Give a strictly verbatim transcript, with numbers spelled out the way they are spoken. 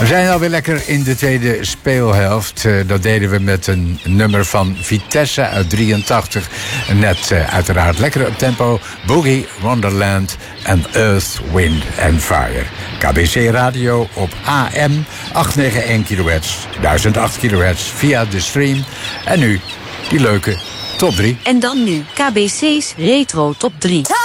We zijn alweer lekker in de tweede speelhelft. Uh, dat deden we met een nummer van Vitesse uit drieëntachtig. Net uh, uiteraard lekker op tempo. Boogie Wonderland en Earth, Wind and Fire. K B C Radio op A M achthonderdnegenennegentig kilohertz, duizend acht kilohertz via de stream. En nu die leuke top drie. En dan nu K B C's Retro Top drie.